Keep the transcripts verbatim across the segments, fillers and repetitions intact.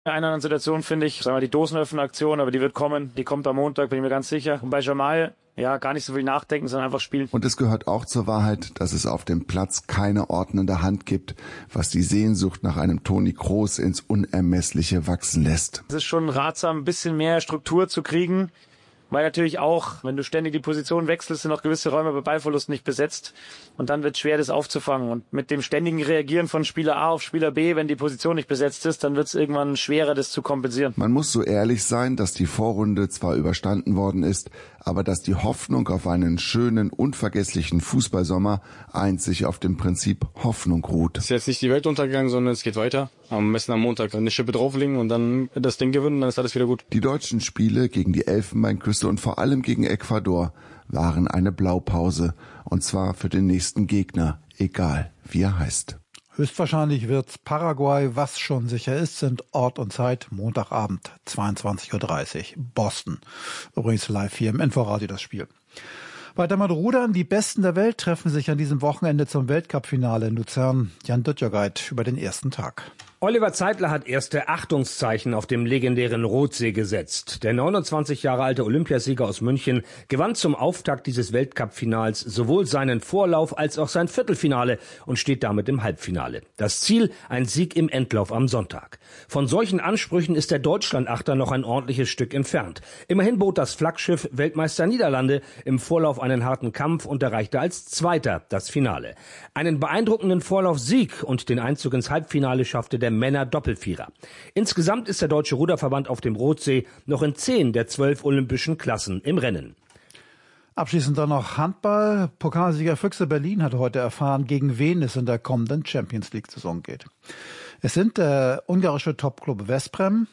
In einer anderen Situation finde ich, sagen wir, die Dosenöffner-Aktion, aber die wird kommen, die kommt am Montag, bin ich mir ganz sicher. Und bei Jamal, ja, gar nicht so viel nachdenken, sondern einfach spielen. Und es gehört auch zur Wahrheit, dass es auf dem Platz keine ordnende Hand gibt, was die Sehnsucht nach einem Toni Kroos ins Unermessliche wachsen lässt. Es ist schon ratsam, ein bisschen mehr Struktur zu kriegen. Weil natürlich auch, wenn du ständig die Position wechselst, sind auch gewisse Räume bei Ballverlust nicht besetzt. Und dann wird es schwer, das aufzufangen. Und mit dem ständigen Reagieren von Spieler A auf Spieler B, wenn die Position nicht besetzt ist, dann wird es irgendwann schwerer, das zu kompensieren. Man muss so ehrlich sein, dass die Vorrunde zwar überstanden worden ist, aber dass die Hoffnung auf einen schönen, unvergesslichen Fußballsommer einzig auf dem Prinzip Hoffnung ruht. Es ist jetzt nicht die Welt untergegangen, sondern es geht weiter. Am besten am Montag eine Schippe drauflegen und dann das Ding gewinnen, dann ist alles wieder gut. Die deutschen Spiele gegen die Elfenbeinküste und vor allem gegen Ecuador waren eine Blaupause. Und zwar für den nächsten Gegner, egal wie er heißt. Höchstwahrscheinlich wird's Paraguay. Was schon sicher ist, sind Ort und Zeit Montagabend, zweiundzwanzig Uhr dreißig, Boston. Übrigens live hier im Inforadio das Spiel. Weiter mit Rudern. Die Besten der Welt treffen sich an diesem Wochenende zum Weltcup-Finale in Luzern. Jan Döttgereit über den ersten Tag. Oliver Zeitler hat erste Achtungszeichen auf dem legendären Rotsee gesetzt. Der neunundzwanzig Jahre alte Olympiasieger aus München gewann zum Auftakt dieses Weltcup-Finals sowohl seinen Vorlauf als auch sein Viertelfinale und steht damit im Halbfinale. Das Ziel, ein Sieg im Endlauf am Sonntag. Von solchen Ansprüchen ist der Deutschlandachter noch ein ordentliches Stück entfernt. Immerhin bot das Flaggschiff Weltmeister Niederlande im Vorlauf einen harten Kampf und erreichte als Zweiter das Finale. Einen beeindruckenden Vorlaufsieg und den Einzug ins Halbfinale schaffte der Männer-Doppelvierer. Insgesamt ist der Deutsche Ruderverband auf dem Rotsee noch in zehn der zwölf olympischen Klassen im Rennen. Abschließend dann noch Handball. Pokalsieger Füchse Berlin hat heute erfahren, gegen wen es in der kommenden Champions-League-Saison geht. Es sind der ungarische Topclub Veszprem,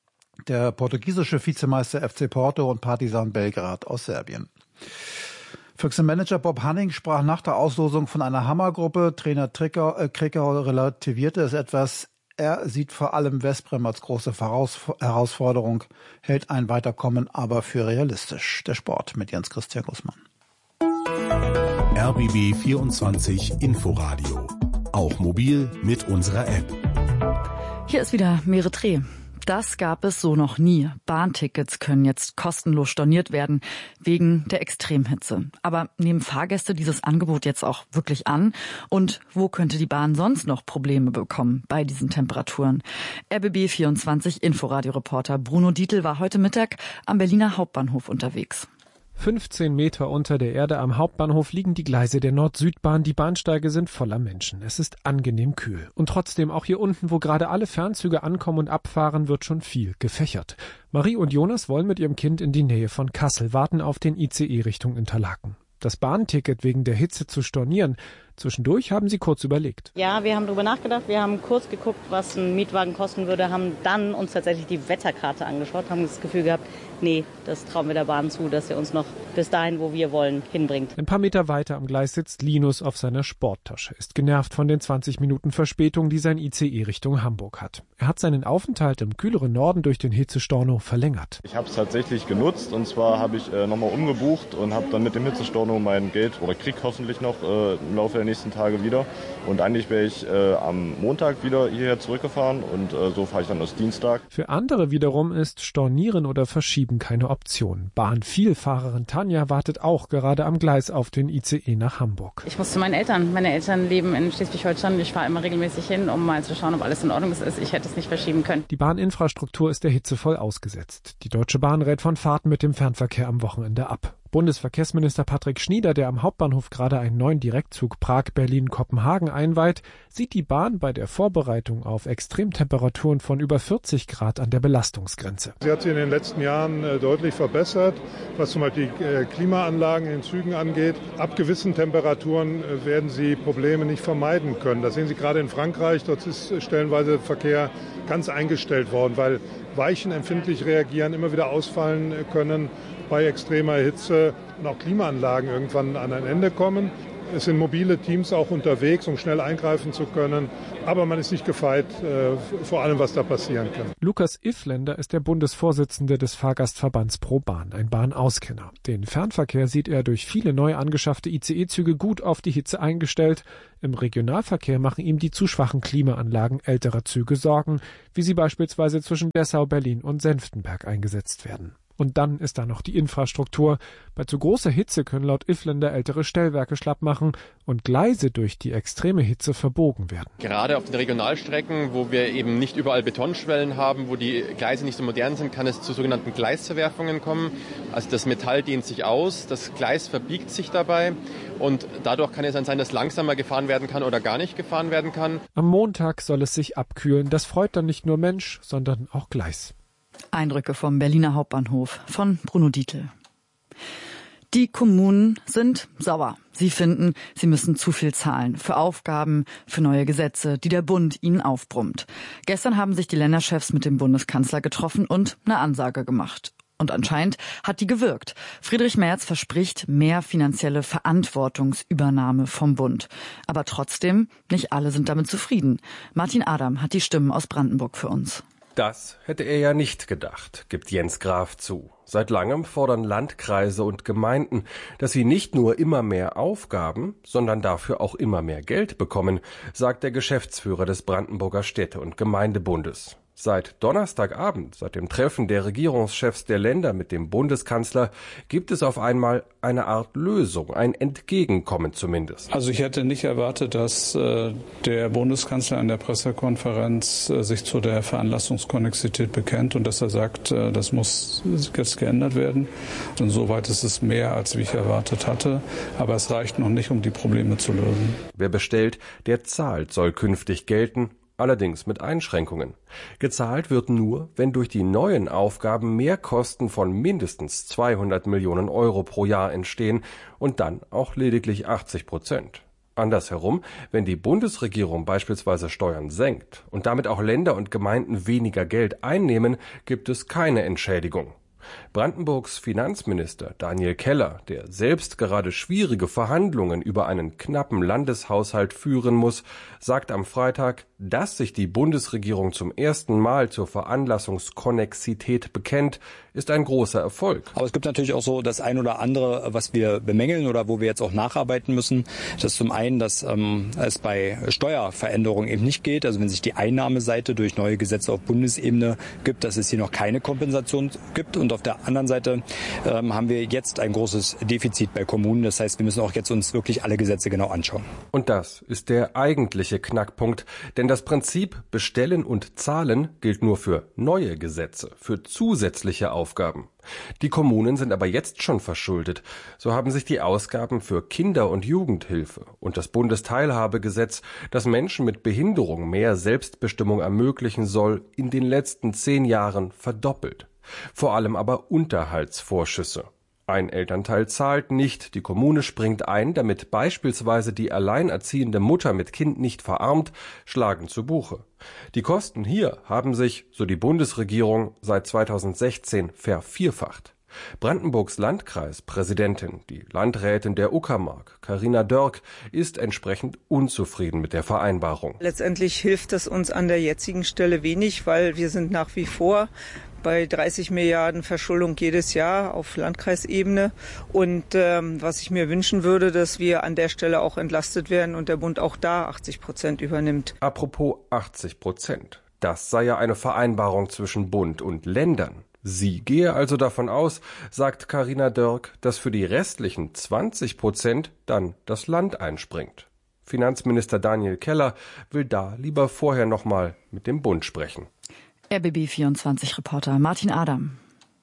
der portugiesische Vizemeister F C Porto und Partizan Belgrad aus Serbien. Füchse-Manager Bob Hanning sprach nach der Auslosung von einer Hammergruppe. Trainer Krickau äh, relativierte es etwas. Er sieht vor allem Veszprem als große Herausforderung, hält ein Weiterkommen aber für realistisch. Der Sport mit Jens Christian Gussmann. R B B vierundzwanzig Inforadio. Auch mobil mit unserer App. Hier ist wieder Meretre. Das gab es so noch nie. Bahntickets können jetzt kostenlos storniert werden wegen der Extremhitze. Aber nehmen Fahrgäste dieses Angebot jetzt auch wirklich an? Und wo könnte die Bahn sonst noch Probleme bekommen bei diesen Temperaturen? R B B vierundzwanzig Inforadio-Reporter Bruno Dietl war heute Mittag am Berliner Hauptbahnhof unterwegs. fünfzehn Meter unter der Erde am Hauptbahnhof liegen die Gleise der Nord-Süd-Bahn. Die Bahnsteige sind voller Menschen. Es ist angenehm kühl. Und trotzdem, auch hier unten, wo gerade alle Fernzüge ankommen und abfahren, wird schon viel gefächert. Marie und Jonas wollen mit ihrem Kind in die Nähe von Kassel, warten auf den I C E Richtung Interlaken. Das Bahnticket wegen der Hitze zu stornieren, zwischendurch haben sie kurz überlegt. Ja, wir haben darüber nachgedacht. Wir haben kurz geguckt, was ein Mietwagen kosten würde, haben dann uns tatsächlich die Wetterkarte angeschaut, haben das Gefühl gehabt, nee, das trauen wir der Bahn zu, dass sie uns noch bis dahin, wo wir wollen, hinbringt. Ein paar Meter weiter am Gleis sitzt Linus auf seiner Sporttasche, ist genervt von den zwanzig Minuten Verspätung, die sein I C E Richtung Hamburg hat. Er hat seinen Aufenthalt im kühleren Norden durch den Hitzestorno verlängert. Ich habe es tatsächlich genutzt, und zwar habe ich äh, nochmal umgebucht und habe dann mit dem Hitzestorno mein Geld, oder krieg hoffentlich noch äh, im Laufe der nächsten Tage wieder. Und eigentlich wäre ich äh, am Montag wieder hierher zurückgefahren und äh, so fahre ich dann aus Dienstag. Für andere wiederum ist Stornieren oder Verschieben keine Option. Bahnvielfahrerin Tanja wartet auch gerade am Gleis auf den I C E nach Hamburg. Ich muss zu meinen Eltern. Meine Eltern leben in Schleswig-Holstein. Ich fahre immer regelmäßig hin, um mal zu schauen, ob alles in Ordnung ist. Ich hätte es nicht verschieben können. Die Bahninfrastruktur ist der Hitze voll ausgesetzt. Die Deutsche Bahn rät von Fahrten mit dem Fernverkehr am Wochenende ab. Bundesverkehrsminister Patrick Schnieder, der am Hauptbahnhof gerade einen neuen Direktzug Prag-Berlin-Kopenhagen einweiht, sieht die Bahn bei der Vorbereitung auf Extremtemperaturen von über vierzig Grad an der Belastungsgrenze. Sie hat sich in den letzten Jahren äh, deutlich verbessert, was zum Beispiel die äh, Klimaanlagen in den Zügen angeht. Ab gewissen Temperaturen äh, werden sie Probleme nicht vermeiden können. Das sehen Sie gerade in Frankreich. Dort ist stellenweise Verkehr ganz eingestellt worden, weil Weichen empfindlich reagieren, immer wieder ausfallen können bei extremer Hitze und auch Klimaanlagen irgendwann an ein Ende kommen. Es sind mobile Teams auch unterwegs, um schnell eingreifen zu können. Aber man ist nicht gefeit, vor allem was da passieren kann. Lukas Iffländer ist der Bundesvorsitzende des Fahrgastverbands ProBahn, ein Bahnauskenner. Den Fernverkehr sieht er durch viele neu angeschaffte I C E-Züge gut auf die Hitze eingestellt. Im Regionalverkehr machen ihm die zu schwachen Klimaanlagen älterer Züge Sorgen, wie sie beispielsweise zwischen Dessau, Berlin und Senftenberg eingesetzt werden. Und dann ist da noch die Infrastruktur. Bei zu großer Hitze können laut Iffländer ältere Stellwerke schlapp machen und Gleise durch die extreme Hitze verbogen werden. Gerade auf den Regionalstrecken, wo wir eben nicht überall Betonschwellen haben, wo die Gleise nicht so modern sind, kann es zu sogenannten Gleisverwerfungen kommen. Also das Metall dehnt sich aus, das Gleis verbiegt sich dabei und dadurch kann es dann sein, dass langsamer gefahren werden kann oder gar nicht gefahren werden kann. Am Montag soll es sich abkühlen. Das freut dann nicht nur Mensch, sondern auch Gleis. Eindrücke vom Berliner Hauptbahnhof von Bruno Dietl. Die Kommunen sind sauer. Sie finden, sie müssen zu viel zahlen für Aufgaben, für neue Gesetze, die der Bund ihnen aufbrummt. Gestern haben sich die Länderchefs mit dem Bundeskanzler getroffen und eine Ansage gemacht. Und anscheinend hat die gewirkt. Friedrich Merz verspricht mehr finanzielle Verantwortungsübernahme vom Bund. Aber trotzdem, nicht alle sind damit zufrieden. Martin Adam hat die Stimmen aus Brandenburg für uns. Das hätte er ja nicht gedacht, gibt Jens Graf zu. Seit langem fordern Landkreise und Gemeinden, dass sie nicht nur immer mehr Aufgaben, sondern dafür auch immer mehr Geld bekommen, sagt der Geschäftsführer des Brandenburger Städte- und Gemeindebundes. Seit Donnerstagabend, seit dem Treffen der Regierungschefs der Länder mit dem Bundeskanzler, gibt es auf einmal eine Art Lösung, ein Entgegenkommen zumindest. Also ich hätte nicht erwartet, dass äh, der Bundeskanzler in der Pressekonferenz äh, sich zu der Veranlassungskonvexität bekennt und dass er sagt, äh, das muss jetzt geändert werden. Und soweit ist es mehr, als ich erwartet hatte. Aber es reicht noch nicht, um die Probleme zu lösen. Wer bestellt, der zahlt, soll künftig gelten. Allerdings mit Einschränkungen. Gezahlt wird nur, wenn durch die neuen Aufgaben Mehrkosten von mindestens zweihundert Millionen Euro pro Jahr entstehen und dann auch lediglich achtzig Prozent. Andersherum, wenn die Bundesregierung beispielsweise Steuern senkt und damit auch Länder und Gemeinden weniger Geld einnehmen, gibt es keine Entschädigung. Brandenburgs Finanzminister Daniel Keller, der selbst gerade schwierige Verhandlungen über einen knappen Landeshaushalt führen muss, sagt am Freitag, dass sich die Bundesregierung zum ersten Mal zur Veranlassungskonnexität bekennt, ist ein großer Erfolg. Aber es gibt natürlich auch so das ein oder andere, was wir bemängeln oder wo wir jetzt auch nacharbeiten müssen. Das ist zum einen, dass ähm, es bei Steuerveränderungen eben nicht geht. Also wenn sich die Einnahmeseite durch neue Gesetze auf Bundesebene gibt, dass es hier noch keine Kompensation gibt. Und auf der anderen Seite ähm, haben wir jetzt ein großes Defizit bei Kommunen. Das heißt, wir müssen auch jetzt uns wirklich alle Gesetze genau anschauen. Und das ist der eigentliche Knackpunkt. Denn das Prinzip Bestellen und Zahlen gilt nur für neue Gesetze, für zusätzliche Aufgaben. Die Kommunen sind aber jetzt schon verschuldet. So haben sich die Ausgaben für Kinder- und Jugendhilfe und das Bundesteilhabegesetz, das Menschen mit Behinderung mehr Selbstbestimmung ermöglichen soll, in den letzten zehn Jahren verdoppelt. Vor allem aber Unterhaltsvorschüsse. Ein Elternteil zahlt nicht, die Kommune springt ein, damit beispielsweise die alleinerziehende Mutter mit Kind nicht verarmt, schlagen zu Buche. Die Kosten hier haben sich, so die Bundesregierung, seit zweitausendsechzehn vervierfacht. Brandenburgs Landkreispräsidentin, die Landrätin der Uckermark, Carina Dörk, ist entsprechend unzufrieden mit der Vereinbarung. Letztendlich hilft das uns an der jetzigen Stelle wenig, weil wir sind nach wie vor bei dreißig Milliarden Verschuldung jedes Jahr auf Landkreisebene. Und ähm, was ich mir wünschen würde, dass wir an der Stelle auch entlastet werden und der Bund auch da achtzig Prozent übernimmt. Apropos achtzig Prozent. Das sei ja eine Vereinbarung zwischen Bund und Ländern. Sie gehe also davon aus, sagt Carina Dörk, dass für die restlichen zwanzig Prozent dann das Land einspringt. Finanzminister Daniel Keller will da lieber vorher noch mal mit dem Bund sprechen. R B B vierundzwanzig-Reporter Martin Adam.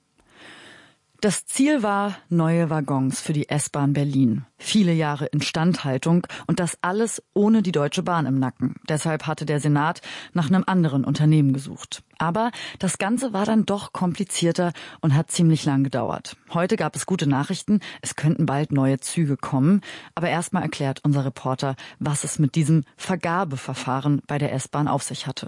Das Ziel war neue Waggons für die S-Bahn Berlin. Viele Jahre Instandhaltung und das alles ohne die Deutsche Bahn im Nacken. Deshalb hatte der Senat nach einem anderen Unternehmen gesucht. Aber das Ganze war dann doch komplizierter und hat ziemlich lang gedauert. Heute gab es gute Nachrichten, es könnten bald neue Züge kommen. Aber erstmal erklärt unser Reporter, was es mit diesem Vergabeverfahren bei der S-Bahn auf sich hatte.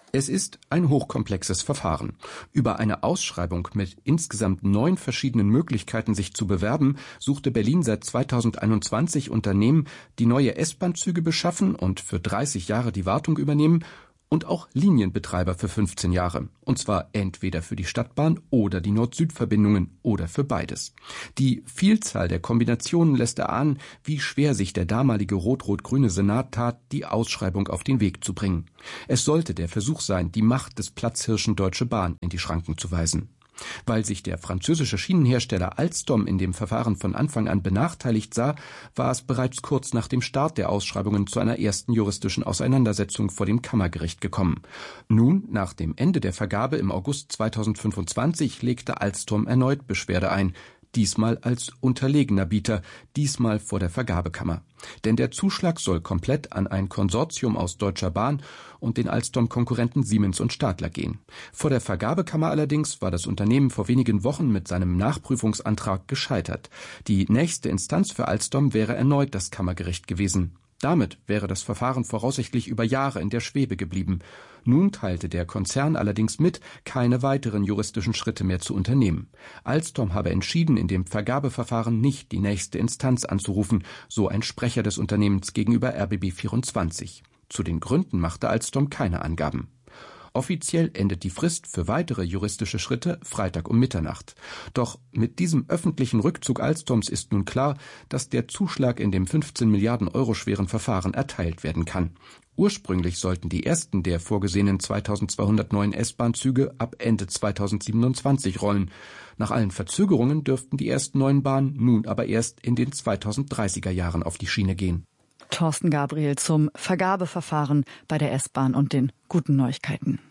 Es ist ein hochkomplexes Verfahren. Über eine Ausschreibung mit insgesamt neun verschiedenen Möglichkeiten, sich zu bewerben, suchte Berlin seit zweitausendeinundzwanzig Unternehmen, die neue S-Bahn-Züge beschaffen und für dreißig Jahre die Wartung übernehmen, und auch Linienbetreiber für fünfzehn Jahre. Und zwar entweder für die Stadtbahn oder die Nord-Süd-Verbindungen oder für beides. Die Vielzahl der Kombinationen lässt erahnen, wie schwer sich der damalige rot-rot-grüne Senat tat, die Ausschreibung auf den Weg zu bringen. Es sollte der Versuch sein, die Macht des Platzhirschen Deutsche Bahn in die Schranken zu weisen. Weil sich der französische Schienenhersteller Alstom in dem Verfahren von Anfang an benachteiligt sah, war es bereits kurz nach dem Start der Ausschreibungen zu einer ersten juristischen Auseinandersetzung vor dem Kammergericht gekommen. Nun, nach dem Ende der Vergabe im August zweitausendfünfundzwanzig, legte Alstom erneut Beschwerde ein. Diesmal als unterlegener Bieter, diesmal vor der Vergabekammer. Denn der Zuschlag soll komplett an ein Konsortium aus Deutscher Bahn und den Alstom-Konkurrenten Siemens und Stadler gehen. Vor der Vergabekammer allerdings war das Unternehmen vor wenigen Wochen mit seinem Nachprüfungsantrag gescheitert. Die nächste Instanz für Alstom wäre erneut das Kammergericht gewesen. Damit wäre das Verfahren voraussichtlich über Jahre in der Schwebe geblieben. Nun teilte der Konzern allerdings mit, keine weiteren juristischen Schritte mehr zu unternehmen. Alstom habe entschieden, in dem Vergabeverfahren nicht die nächste Instanz anzurufen, so ein Sprecher des Unternehmens gegenüber R B B vierundzwanzig. Zu den Gründen machte Alstom keine Angaben. Offiziell endet die Frist für weitere juristische Schritte Freitag um Mitternacht. Doch mit diesem öffentlichen Rückzug Alstoms ist nun klar, dass der Zuschlag in dem fünfzehn Milliarden Euro schweren Verfahren erteilt werden kann. Ursprünglich sollten die ersten der vorgesehenen zweitausendzweihundert neuen S-Bahn-Züge ab Ende zweitausendsiebenundzwanzig rollen. Nach allen Verzögerungen dürften die ersten neuen Bahnen nun aber erst in den zweitausenddreißiger Jahren auf die Schiene gehen. Thorsten Gabriel zum Vergabeverfahren bei der S-Bahn und den guten Neuigkeiten.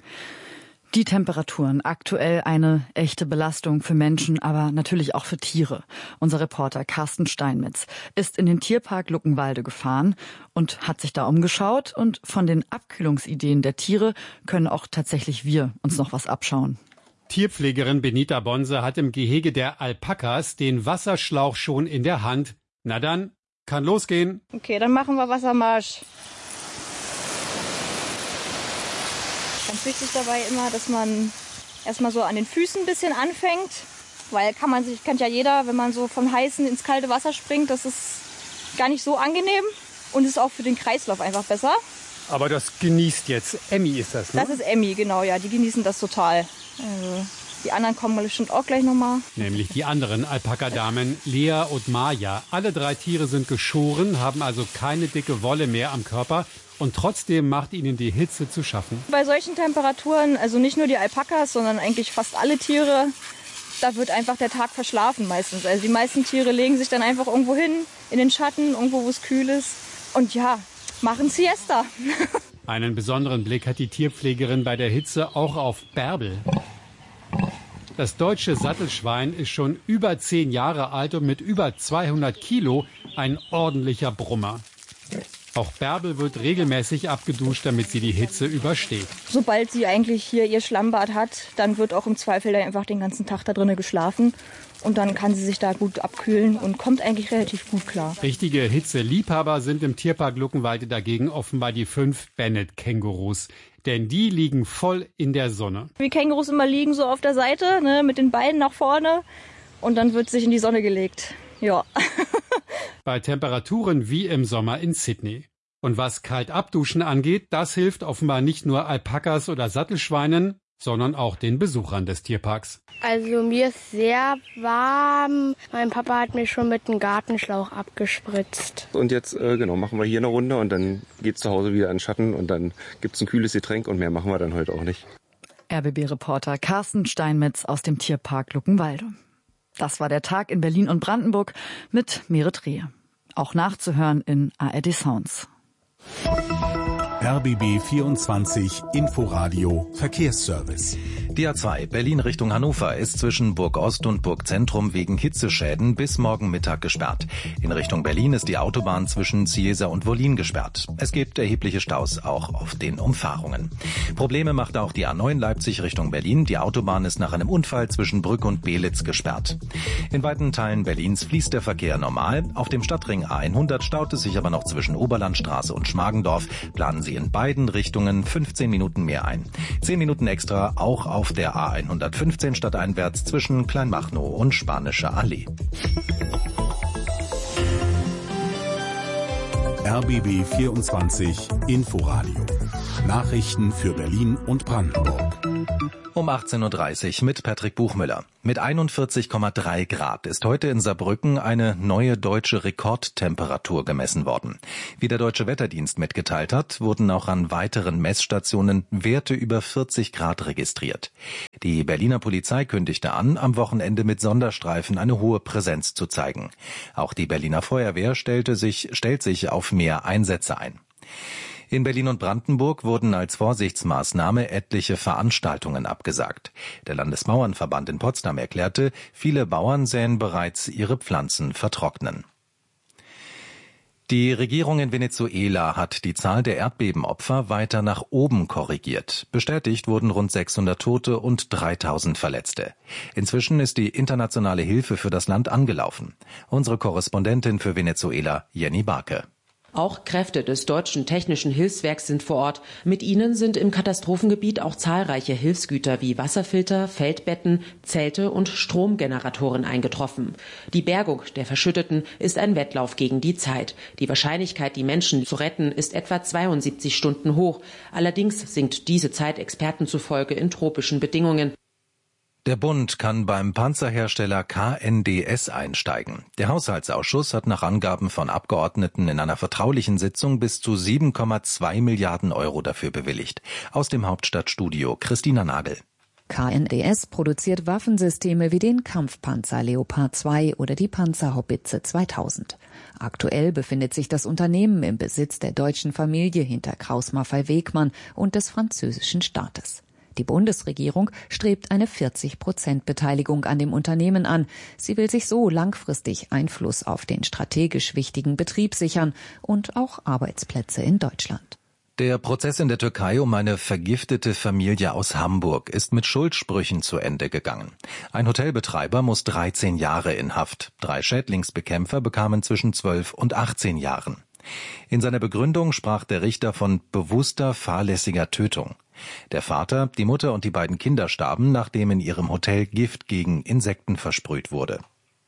Die Temperaturen, aktuell eine echte Belastung für Menschen, aber natürlich auch für Tiere. Unser Reporter Carsten Steinmetz ist in den Tierpark Luckenwalde gefahren und hat sich da umgeschaut. Und von den Abkühlungsideen der Tiere können auch tatsächlich wir uns noch was abschauen. Tierpflegerin Benita Bonse hat im Gehege der Alpakas den Wasserschlauch schon in der Hand. Na dann, kann losgehen. Okay, dann machen wir Wassermarsch. Ganz wichtig dabei immer, dass man erstmal so an den Füßen ein bisschen anfängt, weil kann man sich, kennt ja jeder, wenn man so vom heißen ins kalte Wasser springt, das ist gar nicht so angenehm und ist auch für den Kreislauf einfach besser. Aber das genießt jetzt. Emmy ist das, ne? Das ist Emmy, genau, ja, die genießen das total. Also, die anderen kommen bestimmt auch gleich nochmal. Nämlich die anderen Alpakadamen, Lea und Maja. Alle drei Tiere sind geschoren, haben also keine dicke Wolle mehr am Körper. Und trotzdem macht ihnen die Hitze zu schaffen. Bei solchen Temperaturen, also nicht nur die Alpakas, sondern eigentlich fast alle Tiere, da wird einfach der Tag verschlafen meistens. Also die meisten Tiere legen sich dann einfach irgendwo hin, in den Schatten, irgendwo wo es kühl ist. Und ja, machen Siesta. Einen besonderen Blick hat die Tierpflegerin bei der Hitze auch auf Bärbel. Das deutsche Sattelschwein ist schon über zehn Jahre alt und mit über zweihundert Kilo ein ordentlicher Brummer. Auch Bärbel wird regelmäßig abgeduscht, damit sie die Hitze übersteht. Sobald sie eigentlich hier ihr Schlammbad hat, dann wird auch im Zweifel einfach den ganzen Tag da drinnen geschlafen. Und dann kann sie sich da gut abkühlen und kommt eigentlich relativ gut klar. Richtige Hitzeliebhaber sind im Tierpark Luckenwalde dagegen offenbar die fünf Bennett-Kängurus. Denn die liegen voll in der Sonne. Wie Kängurus immer liegen so auf der Seite, ne, mit den Beinen nach vorne. Und dann wird sich in die Sonne gelegt. Ja. Bei Temperaturen wie im Sommer in Sydney. Und was kalt abduschen angeht, das hilft offenbar nicht nur Alpakas oder Sattelschweinen, sondern auch den Besuchern des Tierparks. Also mir ist sehr warm. Mein Papa hat mich schon mit einem Gartenschlauch abgespritzt. Und jetzt äh, genau machen wir hier eine Runde und dann geht's zu Hause wieder in den Schatten und dann gibt's ein kühles Getränk und mehr machen wir dann heute auch nicht. R B B-Reporter Carsten Steinmetz aus dem Tierpark Luckenwalde. Das war der Tag in Berlin und Brandenburg mit Merit Rehe. Auch nachzuhören in A R D Sounds. R B B vierundzwanzig Inforadio Verkehrsservice. Die A zwei Berlin Richtung Hannover ist zwischen Burg Ost und Burg Zentrum wegen Hitzeschäden bis morgen Mittag gesperrt. In Richtung Berlin ist die Autobahn zwischen Ziesa und Wollin gesperrt. Es gibt erhebliche Staus auch auf den Umfahrungen. Probleme macht auch die A neun Leipzig Richtung Berlin. Die Autobahn ist nach einem Unfall zwischen Brück und Belitz gesperrt. In weiten Teilen Berlins fließt der Verkehr normal. Auf dem Stadtring A hundert staut es sich aber noch zwischen Oberlandstraße und Schmargendorf. Planen Sie Sie in beiden Richtungen fünfzehn Minuten mehr ein. zehn Minuten extra auch auf der A hundertfünfzehn stadteinwärts zwischen Kleinmachnow und Spanische Allee. R B B vierundzwanzig Inforadio. Nachrichten für Berlin und Brandenburg. Um achtzehn Uhr dreißig mit Patrick Buchmüller. Mit einundvierzig Komma drei Grad ist heute in Saarbrücken eine neue deutsche Rekordtemperatur gemessen worden. Wie der Deutsche Wetterdienst mitgeteilt hat, wurden auch an weiteren Messstationen Werte über vierzig Grad registriert. Die Berliner Polizei kündigte an, am Wochenende mit Sonderstreifen eine hohe Präsenz zu zeigen. Auch die Berliner Feuerwehr stellte sich, stellt sich auf mehr Einsätze ein. In Berlin und Brandenburg wurden als Vorsichtsmaßnahme etliche Veranstaltungen abgesagt. Der Landesbauernverband in Potsdam erklärte, viele Bauern sähen bereits ihre Pflanzen vertrocknen. Die Regierung in Venezuela hat die Zahl der Erdbebenopfer weiter nach oben korrigiert. Bestätigt wurden rund sechshundert Tote und dreitausend Verletzte. Inzwischen ist die internationale Hilfe für das Land angelaufen. Unsere Korrespondentin für Venezuela, Jenny Barke. Auch Kräfte des Deutschen Technischen Hilfswerks sind vor Ort. Mit ihnen sind im Katastrophengebiet auch zahlreiche Hilfsgüter wie Wasserfilter, Feldbetten, Zelte und Stromgeneratoren eingetroffen. Die Bergung der Verschütteten ist ein Wettlauf gegen die Zeit. Die Wahrscheinlichkeit, die Menschen zu retten, ist etwa zweiundsiebzig Stunden hoch. Allerdings sinkt diese Zeit Experten zufolge in tropischen Bedingungen. Der Bund kann beim Panzerhersteller K N D S einsteigen. Der Haushaltsausschuss hat nach Angaben von Abgeordneten in einer vertraulichen Sitzung bis zu sieben Komma zwei Milliarden Euro dafür bewilligt. Aus dem Hauptstadtstudio Christina Nagel. K N D S produziert Waffensysteme wie den Kampfpanzer Leopard zwei oder die Panzerhaubitze zweitausend. Aktuell befindet sich das Unternehmen im Besitz der deutschen Familie hinter Krauss-Maffei-Wegmann und des französischen Staates. Die Bundesregierung strebt eine vierzig Prozent Beteiligung an dem Unternehmen an. Sie will sich so langfristig Einfluss auf den strategisch wichtigen Betrieb sichern und auch Arbeitsplätze in Deutschland. Der Prozess in der Türkei um eine vergiftete Familie aus Hamburg ist mit Schuldsprüchen zu Ende gegangen. Ein Hotelbetreiber muss dreizehn Jahre in Haft. Drei Schädlingsbekämpfer bekamen zwischen zwölf und achtzehn Jahren. In seiner Begründung sprach der Richter von bewusster, fahrlässiger Tötung. Der Vater, die Mutter und die beiden Kinder starben, nachdem in ihrem Hotel Gift gegen Insekten versprüht wurde.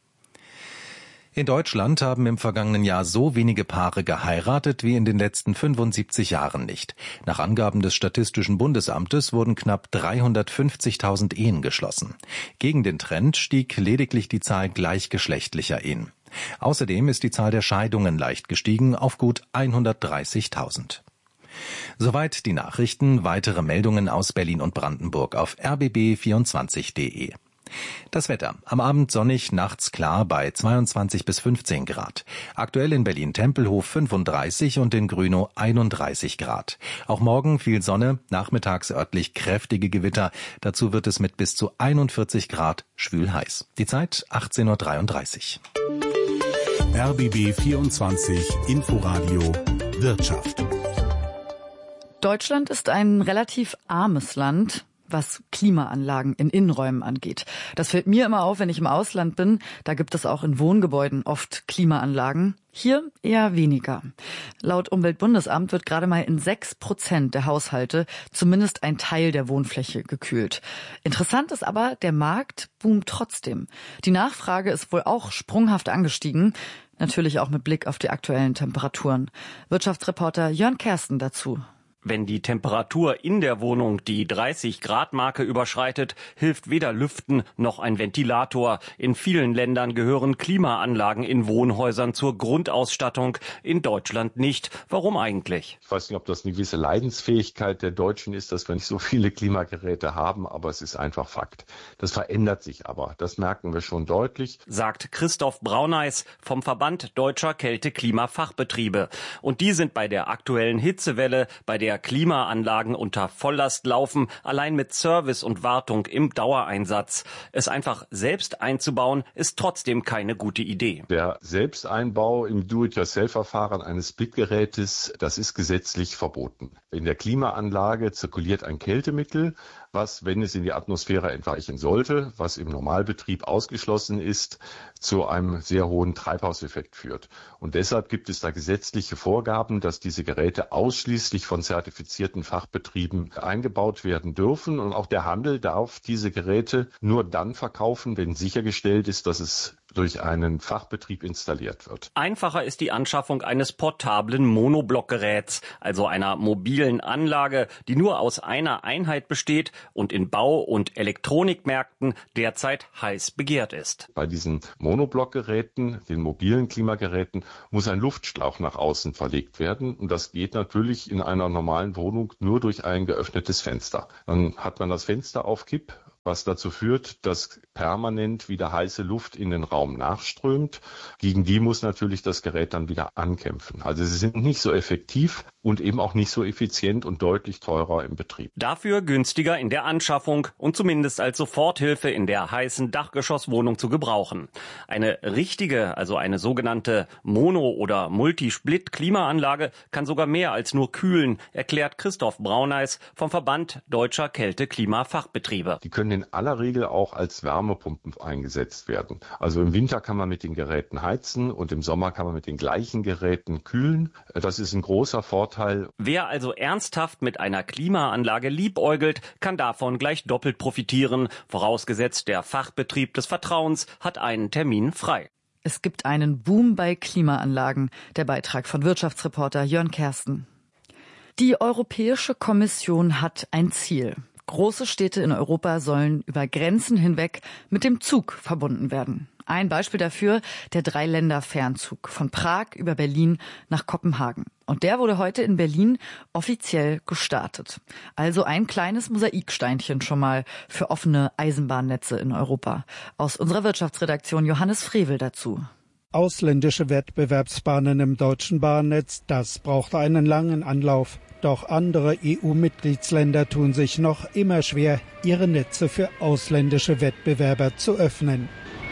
In Deutschland haben im vergangenen Jahr so wenige Paare geheiratet wie in den letzten fünfundsiebzig Jahren nicht. Nach Angaben des Statistischen Bundesamtes wurden knapp dreihundertfünfzigtausend Ehen geschlossen. Gegen den Trend stieg lediglich die Zahl gleichgeschlechtlicher Ehen. Außerdem ist die Zahl der Scheidungen leicht gestiegen auf gut hundertdreißigtausend. Soweit die Nachrichten. Weitere Meldungen aus Berlin und Brandenburg auf r b b vierundzwanzig punkt d e. Das Wetter. Am Abend sonnig, nachts klar bei zweiundzwanzig bis fünfzehn Grad. Aktuell in Berlin-Tempelhof fünfunddreißig und in Grünow einunddreißig Grad. Auch morgen viel Sonne, nachmittags örtlich kräftige Gewitter. Dazu wird es mit bis zu einundvierzig Grad schwül heiß. Die Zeit achtzehn Uhr dreiunddreißig. R B B vierundzwanzig Inforadio Wirtschaft. Deutschland ist ein relativ armes Land, was Klimaanlagen in Innenräumen angeht. Das fällt mir immer auf, wenn ich im Ausland bin. Da gibt es auch in Wohngebäuden oft Klimaanlagen. Hier eher weniger. Laut Umweltbundesamt wird gerade mal in sechs Prozent der Haushalte zumindest ein Teil der Wohnfläche gekühlt. Interessant ist aber, der Markt boomt trotzdem. Die Nachfrage ist wohl auch sprunghaft angestiegen. Natürlich auch mit Blick auf die aktuellen Temperaturen. Wirtschaftsreporter Jörn Kersten dazu. Wenn die Temperatur in der Wohnung die dreißig Grad Marke überschreitet, hilft weder Lüften noch ein Ventilator. In vielen Ländern gehören Klimaanlagen in Wohnhäusern zur Grundausstattung, in Deutschland nicht. Warum eigentlich? Ich weiß nicht, ob das eine gewisse Leidensfähigkeit der Deutschen ist, dass wir nicht so viele Klimageräte haben, aber es ist einfach Fakt. Das verändert sich aber, das merken wir schon deutlich. Sagt Christoph Brauneis vom Verband Deutscher Kälte-Klima-Fachbetriebe. Und die sind bei der aktuellen Hitzewelle, bei der Klimaanlagen unter Volllast laufen, allein mit Service und Wartung im Dauereinsatz. Es einfach selbst einzubauen, ist trotzdem keine gute Idee. Der Selbsteinbau im Do-it-yourself-Verfahren eines Splitgerätes, das ist gesetzlich verboten. In der Klimaanlage zirkuliert ein Kältemittel, was, wenn es in die Atmosphäre entweichen sollte, was im Normalbetrieb ausgeschlossen ist, zu einem sehr hohen Treibhauseffekt führt. Und deshalb gibt es da gesetzliche Vorgaben, dass diese Geräte ausschließlich von zertifizierten Fachbetrieben eingebaut werden dürfen. Und auch der Handel darf diese Geräte nur dann verkaufen, wenn sichergestellt ist, dass es durch einen Fachbetrieb installiert wird. Einfacher ist die Anschaffung eines portablen Monoblockgeräts, also einer mobilen Anlage, die nur aus einer Einheit besteht und in Bau- und Elektronikmärkten derzeit heiß begehrt ist. Bei diesen Monoblockgeräten, den mobilen Klimageräten, muss ein Luftschlauch nach außen verlegt werden. Und das geht natürlich in einer normalen Wohnung nur durch ein geöffnetes Fenster. Dann hat man das Fenster auf Kipp, was dazu führt, dass permanent wieder heiße Luft in den Raum nachströmt. Gegen die muss natürlich das Gerät dann wieder ankämpfen. Also sie sind nicht so effektiv und eben auch nicht so effizient und deutlich teurer im Betrieb. Dafür günstiger in der Anschaffung und zumindest als Soforthilfe in der heißen Dachgeschosswohnung zu gebrauchen. Eine richtige, also eine sogenannte Mono- oder Multisplit-Klimaanlage kann sogar mehr als nur kühlen, erklärt Christoph Brauneis vom Verband Deutscher Kälte-Klima-Fachbetriebe. Die können in aller Regel auch als Wärmepumpen eingesetzt werden. Also im Winter kann man mit den Geräten heizen und im Sommer kann man mit den gleichen Geräten kühlen. Das ist ein großer Vorteil. Wer also ernsthaft mit einer Klimaanlage liebäugelt, kann davon gleich doppelt profitieren, vorausgesetzt der Fachbetrieb des Vertrauens hat einen Termin frei. Es gibt einen Boom bei Klimaanlagen. Der Beitrag von Wirtschaftsreporter Jörn Kersten. Die Europäische Kommission hat ein Ziel. Große Städte in Europa sollen über Grenzen hinweg mit dem Zug verbunden werden. Ein Beispiel dafür der Dreiländer-Fernzug von Prag über Berlin nach Kopenhagen. Und der wurde heute in Berlin offiziell gestartet. Also ein kleines Mosaiksteinchen schon mal für offene Eisenbahnnetze in Europa. Aus unserer Wirtschaftsredaktion Johannes Frevel dazu. Ausländische Wettbewerbsbahnen im deutschen Bahnnetz, das braucht einen langen Anlauf. Doch andere E U-Mitgliedsländer tun sich noch immer schwer, ihre Netze für ausländische Wettbewerber zu öffnen.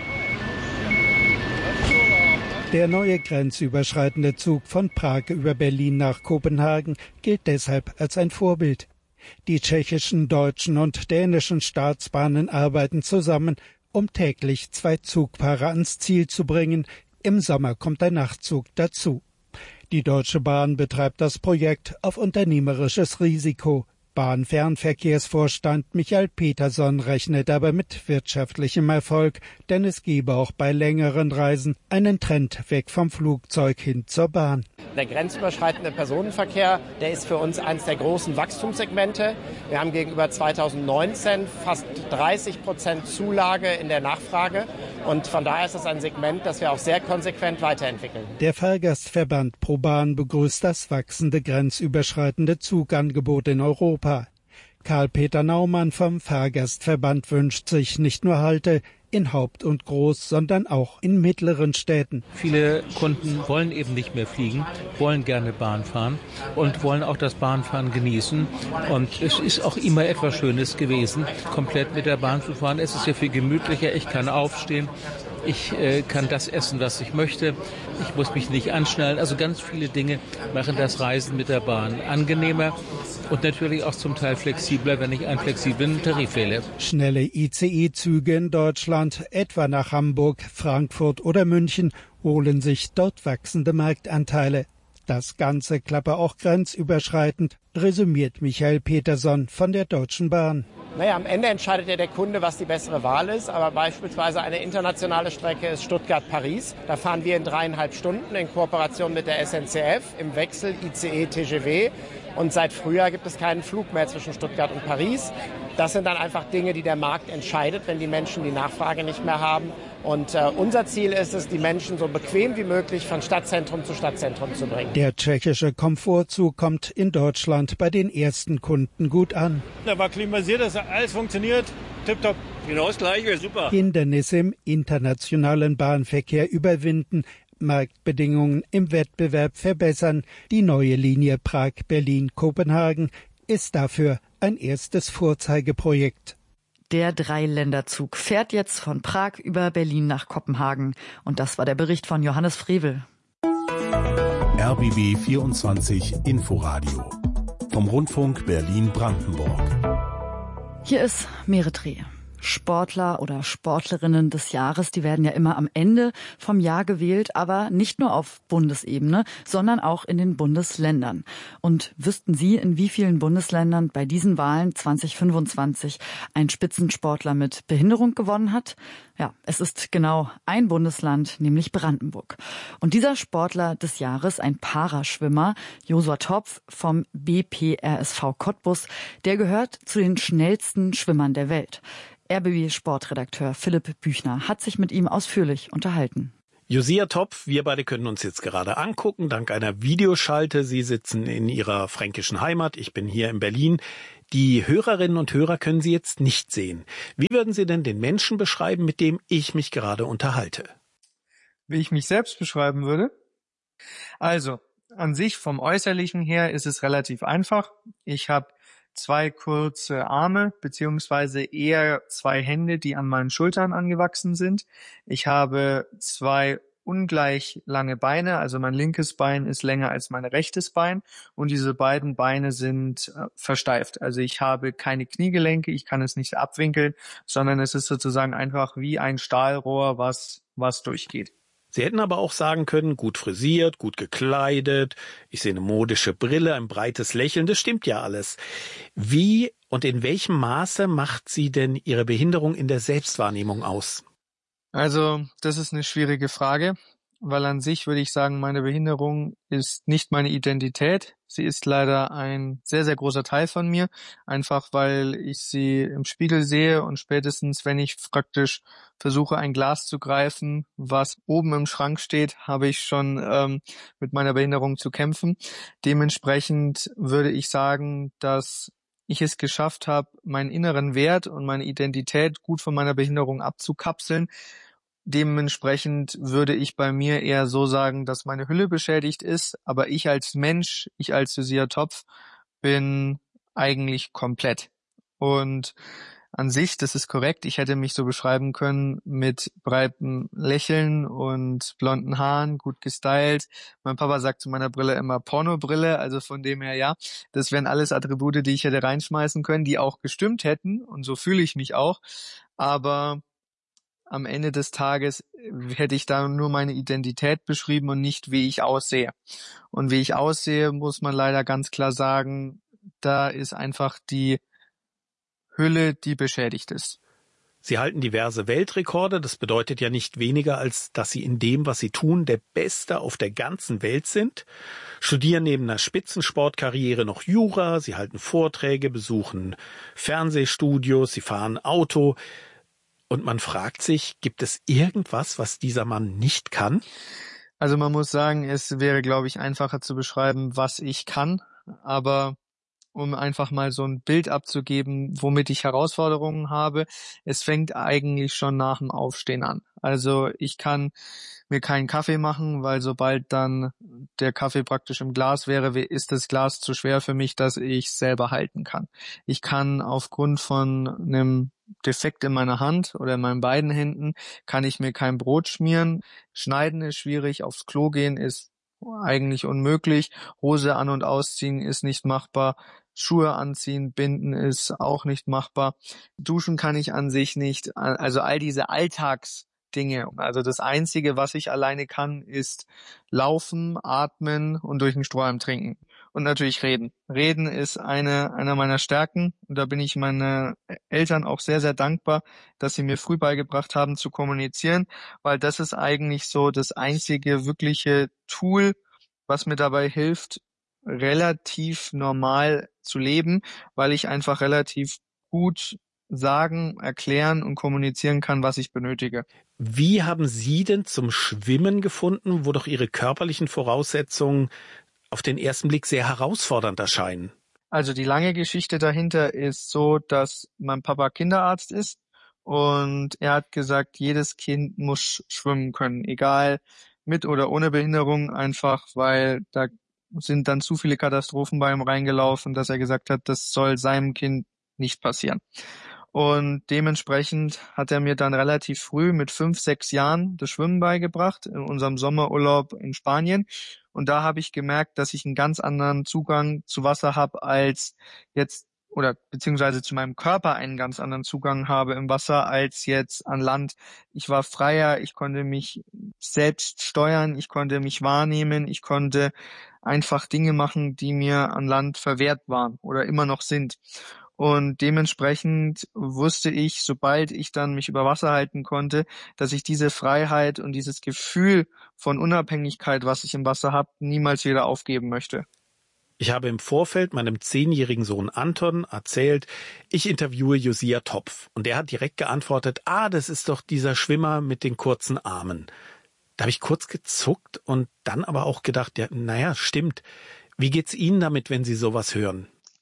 Der neue grenzüberschreitende Zug von Prag über Berlin nach Kopenhagen gilt deshalb als ein Vorbild. Die tschechischen, deutschen und dänischen Staatsbahnen arbeiten zusammen, um täglich zwei Zugpaare ans Ziel zu bringen. Im Sommer kommt ein Nachtzug dazu. Die Deutsche Bahn betreibt das Projekt auf unternehmerisches Risiko. Bahnfernverkehrsvorstand Michael Peterson rechnet aber mit wirtschaftlichem Erfolg, denn es gebe auch bei längeren Reisen einen Trend weg vom Flugzeug hin zur Bahn. Der grenzüberschreitende Personenverkehr, der ist für uns eines der großen Wachstumssegmente. Wir haben gegenüber zweitausendneunzehn fast dreißig Prozent Zulage in der Nachfrage. Und von daher ist das ein Segment, das wir auch sehr konsequent weiterentwickeln. Der Fahrgastverband ProBahn begrüßt das wachsende grenzüberschreitende Zugangebot in Europa. Karl-Peter Naumann vom Fahrgastverband wünscht sich nicht nur Halte in Haupt- und Groß-, sondern auch in mittleren Städten. Viele Kunden wollen eben nicht mehr fliegen, wollen gerne Bahn fahren und wollen auch das Bahnfahren genießen. Und es ist auch immer etwas Schönes gewesen, komplett mit der Bahn zu fahren. Es ist ja viel gemütlicher, ich kann aufstehen. Ich äh, kann das essen, was ich möchte. Ich muss mich nicht anschnallen. Also ganz viele Dinge machen das Reisen mit der Bahn angenehmer und natürlich auch zum Teil flexibler, wenn ich einen flexiblen Tarif wähle. Schnelle I C E-Züge in Deutschland, etwa nach Hamburg, Frankfurt oder München, holen sich dort wachsende Marktanteile. Das Ganze klappe auch grenzüberschreitend, resümiert Michael Peterson von der Deutschen Bahn. Naja, am Ende entscheidet ja der Kunde, was die bessere Wahl ist. Aber beispielsweise eine internationale Strecke ist Stuttgart-Paris. Da fahren wir in dreieinhalb Stunden in Kooperation mit der S N C F im Wechsel I C E-T G V. Und seit Frühjahr gibt es keinen Flug mehr zwischen Stuttgart und Paris. Das sind dann einfach Dinge, die der Markt entscheidet, wenn die Menschen die Nachfrage nicht mehr haben. Und äh, unser Ziel ist es, die Menschen so bequem wie möglich von Stadtzentrum zu Stadtzentrum zu bringen. Der tschechische Komfortzug kommt in Deutschland bei den ersten Kunden gut an. Da war klimatisiert, das hat alles funktioniert. Tipptopp. Genau das Gleiche, super. Hindernisse im internationalen Bahnverkehr überwinden, Marktbedingungen im Wettbewerb verbessern. Die neue Linie Prag-Berlin-Kopenhagen ist dafür ein erstes Vorzeigeprojekt. Der Dreiländerzug fährt jetzt von Prag über Berlin nach Kopenhagen. Und das war der Bericht von Johannes Frevel. R B B vierundzwanzig Inforadio vom Rundfunk Berlin-Brandenburg. Hier ist Meretre. Sportler oder Sportlerinnen des Jahres, die werden ja immer am Ende vom Jahr gewählt, aber nicht nur auf Bundesebene, sondern auch in den Bundesländern. Und wüssten Sie, in wie vielen Bundesländern bei diesen Wahlen zwanzig fünfundzwanzig ein Spitzensportler mit Behinderung gewonnen hat? Ja, es ist genau ein Bundesland, nämlich Brandenburg. Und dieser Sportler des Jahres, ein Paraschwimmer, Josua Topf vom B P R S V Cottbus, der gehört zu den schnellsten Schwimmern der Welt. R B B-Sportredakteur Philipp Büchner hat sich mit ihm ausführlich unterhalten. Josua Topf, wir beide können uns jetzt gerade angucken, dank einer Videoschalte. Sie sitzen in Ihrer fränkischen Heimat, ich bin hier in Berlin. Die Hörerinnen und Hörer können Sie jetzt nicht sehen. Wie würden Sie denn den Menschen beschreiben, mit dem ich mich gerade unterhalte? Wie ich mich selbst beschreiben würde? Also, an sich vom Äußerlichen her ist es relativ einfach. Ich habe zwei kurze Arme, beziehungsweise eher zwei Hände, die an meinen Schultern angewachsen sind. Ich habe zwei ungleich lange Beine, also mein linkes Bein ist länger als mein rechtes Bein und diese beiden Beine sind äh, versteift. Also ich habe keine Kniegelenke, ich kann es nicht abwinkeln, sondern es ist sozusagen einfach wie ein Stahlrohr, was, was durchgeht. Sie hätten aber auch sagen können, gut frisiert, gut gekleidet, ich sehe eine modische Brille, ein breites Lächeln, das stimmt ja alles. Wie und in welchem Maße macht Sie denn Ihre Behinderung in der Selbstwahrnehmung aus? Also, das ist eine schwierige Frage, weil an sich würde ich sagen, meine Behinderung ist nicht meine Identität. Sie ist leider ein sehr, sehr großer Teil von mir, einfach weil ich sie im Spiegel sehe und spätestens, wenn ich praktisch versuche, ein Glas zu greifen, was oben im Schrank steht, habe ich schon ähm, mit meiner Behinderung zu kämpfen. Dementsprechend würde ich sagen, dass ich es geschafft habe, meinen inneren Wert und meine Identität gut von meiner Behinderung abzukapseln. Dementsprechend würde ich bei mir eher so sagen, dass meine Hülle beschädigt ist, aber ich als Mensch, ich als Josua Topf bin eigentlich komplett. Und an sich, das ist korrekt, ich hätte mich so beschreiben können mit breitem Lächeln und blonden Haaren, gut gestylt. Mein Papa sagt zu meiner Brille immer Pornobrille, also von dem her ja, das wären alles Attribute, die ich hätte reinschmeißen können, die auch gestimmt hätten und so fühle ich mich auch, aber am Ende des Tages hätte ich da nur meine Identität beschrieben und nicht, wie ich aussehe. Und wie ich aussehe, muss man leider ganz klar sagen, da ist einfach die Hülle, die beschädigt ist. Sie halten diverse Weltrekorde, das bedeutet ja nicht weniger, als dass Sie in dem, was Sie tun, der Beste auf der ganzen Welt sind. Studieren neben einer Spitzensportkarriere noch Jura, Sie halten Vorträge, besuchen Fernsehstudios, Sie fahren Auto. Und man fragt sich, gibt es irgendwas, was dieser Mann nicht kann? Also man muss sagen, es wäre, glaube ich, einfacher zu beschreiben, was ich kann. Aber um einfach mal so ein Bild abzugeben, womit ich Herausforderungen habe, es fängt eigentlich schon nach dem Aufstehen an. Also ich kann mir keinen Kaffee machen, weil sobald dann der Kaffee praktisch im Glas wäre, ist das Glas zu schwer für mich, dass ich selber halten kann. Ich kann aufgrund von einem Defekt in meiner Hand oder in meinen beiden Händen, kann ich mir kein Brot schmieren. Schneiden ist schwierig, aufs Klo gehen ist eigentlich unmöglich. Hose an- und ausziehen ist nicht machbar. Schuhe anziehen, binden ist auch nicht machbar. Duschen kann ich an sich nicht. Also all diese Alltagsdinge. Also das Einzige, was ich alleine kann, ist laufen, atmen und durch den Strohhalm trinken. Und natürlich reden. Reden ist eine einer meiner Stärken. Und da bin ich meinen Eltern auch sehr, sehr dankbar, dass sie mir früh beigebracht haben zu kommunizieren, weil das ist eigentlich so das einzige wirkliche Tool, was mir dabei hilft, relativ normal zu leben, weil ich einfach relativ gut sagen, erklären und kommunizieren kann, was ich benötige. Wie haben Sie denn zum Schwimmen gefunden, wo doch Ihre körperlichen Voraussetzungen auf den ersten Blick sehr herausfordernd erscheinen? Also die lange Geschichte dahinter ist so, dass mein Papa Kinderarzt ist und er hat gesagt, jedes Kind muss schwimmen können, egal mit oder ohne Behinderung, einfach weil da sind dann zu viele Katastrophen bei ihm reingelaufen, dass er gesagt hat, das soll seinem Kind nicht passieren. Und dementsprechend hat er mir dann relativ früh mit fünf, sechs Jahren das Schwimmen beigebracht in unserem Sommerurlaub in Spanien. Und da habe ich gemerkt, dass ich einen ganz anderen Zugang zu Wasser habe als jetzt oder beziehungsweise zu meinem Körper einen ganz anderen Zugang habe im Wasser als jetzt an Land. Ich war freier, ich konnte mich selbst steuern, ich konnte mich wahrnehmen, ich konnte einfach Dinge machen, die mir an Land verwehrt waren oder immer noch sind. Und dementsprechend wusste ich, sobald ich dann mich über Wasser halten konnte, dass ich diese Freiheit und dieses Gefühl von Unabhängigkeit, was ich im Wasser habe, niemals wieder aufgeben möchte. Ich habe im Vorfeld meinem zehnjährigen Sohn Anton erzählt, ich interviewe Josia Topf. Und der hat direkt geantwortet, ah, das ist doch dieser Schwimmer mit den kurzen Armen. Da habe ich kurz gezuckt und dann aber auch gedacht, ja, naja, stimmt. Wie geht's Ihnen damit, wenn Sie sowas hören?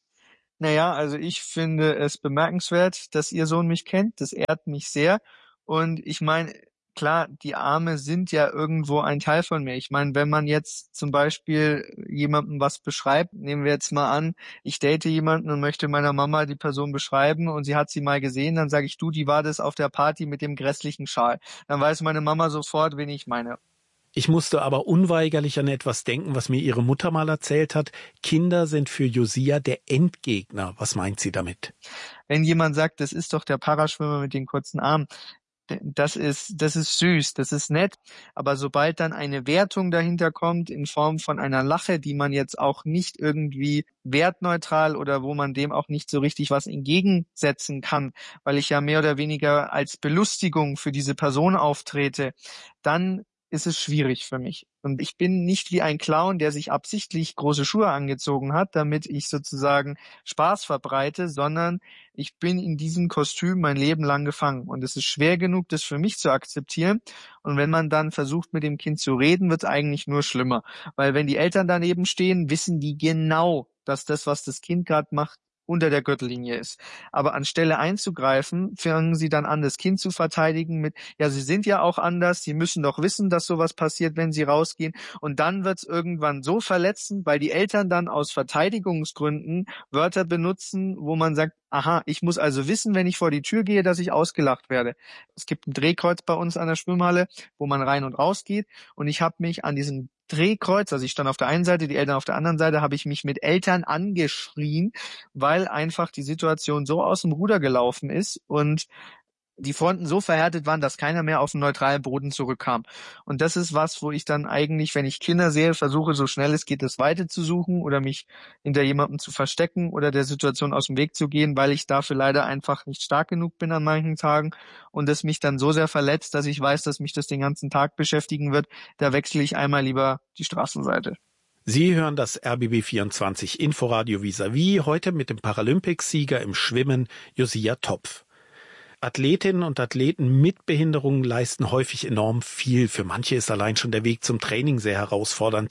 Naja, also ich finde es bemerkenswert, dass Ihr Sohn mich kennt. Das ehrt mich sehr. Und ich meine, klar, die Arme sind ja irgendwo ein Teil von mir. Ich meine, wenn man jetzt zum Beispiel jemandem was beschreibt, nehmen wir jetzt mal an, ich date jemanden und möchte meiner Mama die Person beschreiben und sie hat sie mal gesehen, dann sage ich, du, die war das auf der Party mit dem grässlichen Schal. Dann weiß meine Mama sofort, wen ich meine. Ich musste aber unweigerlich an etwas denken, was mir ihre Mutter mal erzählt hat. Kinder sind für Josia der Endgegner. Was meint sie damit? Wenn jemand sagt, das ist doch der Paraschwimmer mit den kurzen Armen, das ist, das ist süß, das ist nett. Aber sobald dann eine Wertung dahinter kommt in Form von einer Lache, die man jetzt auch nicht irgendwie wertneutral oder wo man dem auch nicht so richtig was entgegensetzen kann, weil ich ja mehr oder weniger als Belustigung für diese Person auftrete, dann ist es schwierig für mich. Und ich bin nicht wie ein Clown, der sich absichtlich große Schuhe angezogen hat, damit ich sozusagen Spaß verbreite, sondern ich bin in diesem Kostüm mein Leben lang gefangen. Und es ist schwer genug, das für mich zu akzeptieren. Und wenn man dann versucht, mit dem Kind zu reden, wird es eigentlich nur schlimmer. Weil wenn die Eltern daneben stehen, wissen die genau, dass das, was das Kind gerade macht, unter der Gürtellinie ist. Aber anstelle einzugreifen, fangen sie dann an, das Kind zu verteidigen mit, ja, sie sind ja auch anders, sie müssen doch wissen, dass sowas passiert, wenn sie rausgehen. Und dann wird es irgendwann so verletzend, weil die Eltern dann aus Verteidigungsgründen Wörter benutzen, wo man sagt, aha, ich muss also wissen, wenn ich vor die Tür gehe, dass ich ausgelacht werde. Es gibt ein Drehkreuz bei uns an der Schwimmhalle, wo man rein und raus geht. Und ich habe mich an diesem Drehkreuz, also ich stand auf der einen Seite, die Eltern auf der anderen Seite, habe ich mich mit Eltern angeschrien, weil einfach die Situation so aus dem Ruder gelaufen ist und die Fronten so verhärtet waren, dass keiner mehr auf den neutralen Boden zurückkam. Und das ist was, wo ich dann eigentlich, wenn ich Kinder sehe, versuche, so schnell es geht, das Weite zu suchen oder mich hinter jemandem zu verstecken oder der Situation aus dem Weg zu gehen, weil ich dafür leider einfach nicht stark genug bin an manchen Tagen und es mich dann so sehr verletzt, dass ich weiß, dass mich das den ganzen Tag beschäftigen wird. Da wechsle ich einmal lieber die Straßenseite. Sie hören das R B B vierundzwanzig Inforadio vis-à-vis, heute mit dem Paralympicsieger im Schwimmen Josia Topf. Athletinnen und Athleten mit Behinderungen leisten häufig enorm viel. Für manche ist allein schon der Weg zum Training sehr herausfordernd.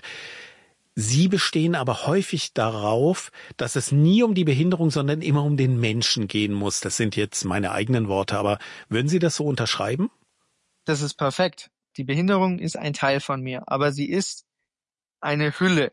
Sie bestehen aber häufig darauf, dass es nie um die Behinderung, sondern immer um den Menschen gehen muss. Das sind jetzt meine eigenen Worte, aber würden Sie das so unterschreiben? Das ist perfekt. Die Behinderung ist ein Teil von mir, aber sie ist eine Hülle.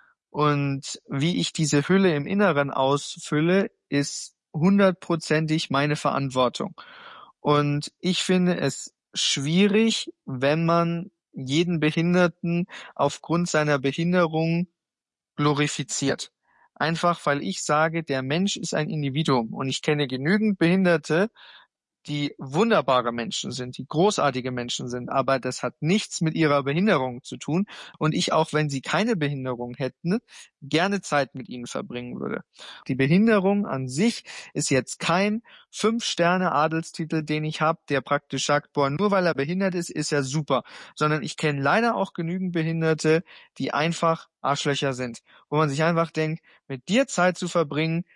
Und wie ich diese Hülle im Inneren ausfülle, ist hundertprozentig meine Verantwortung. Und ich finde es schwierig, wenn man jeden Behinderten aufgrund seiner Behinderung glorifiziert. Einfach, weil ich sage, der Mensch ist ein Individuum und ich kenne genügend Behinderte, die wunderbare Menschen sind, die großartige Menschen sind, aber das hat nichts mit ihrer Behinderung zu tun und ich, auch wenn sie keine Behinderung hätten, gerne Zeit mit ihnen verbringen würde. Die Behinderung an sich ist jetzt kein Fünf-Sterne-Adelstitel, den ich habe, der praktisch sagt, boah, nur weil er behindert ist, ist er super, sondern ich kenne leider auch genügend Behinderte, die einfach Arschlöcher sind, wo man sich einfach denkt, mit dir Zeit zu verbringen,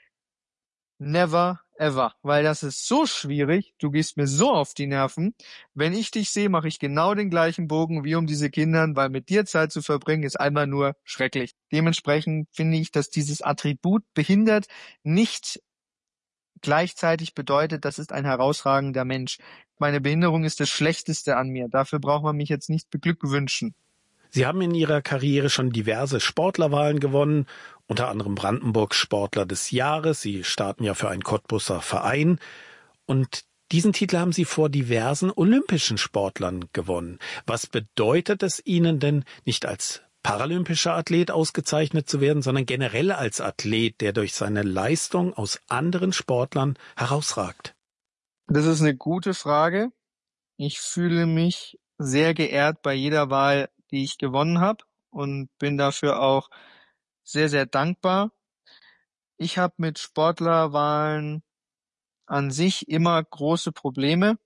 never ever, weil das ist so schwierig, du gehst mir so auf die Nerven, wenn ich dich sehe, mache ich genau den gleichen Bogen wie um diese Kindern, weil mit dir Zeit zu verbringen ist einmal nur schrecklich. Dementsprechend finde ich, dass dieses Attribut behindert nicht gleichzeitig bedeutet, das ist ein herausragender Mensch. Meine Behinderung ist das Schlechteste an mir, dafür braucht man mich jetzt nicht beglückwünschen. Sie haben in Ihrer Karriere schon diverse Sportlerwahlen gewonnen, unter anderem Brandenburg Sportler des Jahres. Sie starten ja für einen Cottbuser Verein. Und diesen Titel haben Sie vor diversen olympischen Sportlern gewonnen. Was bedeutet es Ihnen denn, nicht als paralympischer Athlet ausgezeichnet zu werden, sondern generell als Athlet, der durch seine Leistung aus anderen Sportlern herausragt? Das ist eine gute Frage. Ich fühle mich sehr geehrt bei jeder Wahl, die ich gewonnen habe und bin dafür auch sehr, sehr dankbar. Ich habe mit Sportlerwahlen an sich immer große Probleme,